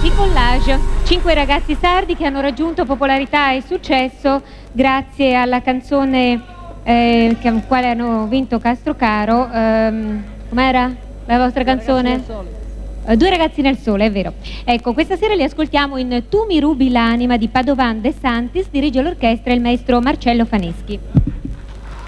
di Collage, 5 ragazzi sardi che hanno raggiunto popolarità e successo grazie alla canzone con quale hanno vinto Castrocaro. Com'era la vostra canzone? Due ragazzi nel sole, è vero. Ecco, questa sera li ascoltiamo in Tu mi rubi l'anima di Padovan De Santis, dirige l'orchestra il maestro Marcello Faneschi.